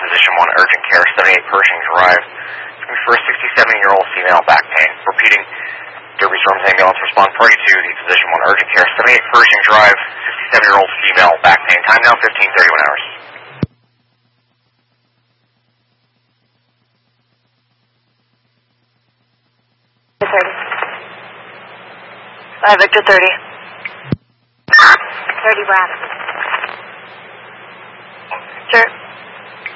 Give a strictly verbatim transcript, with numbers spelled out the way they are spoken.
Physician one Urgent Care, seventy-eight Pershing Drive. It's going to be for a sixty-seven-year-old female back pain. Repeating, Derby Storms ambulance respond party to the Physician one Urgent Care, seventy-eight Pershing Drive, sixty-seven-year-old female back pain. Time now fifteen thirty-one hours. thirty. Five Victor thirty. thirty Bravo.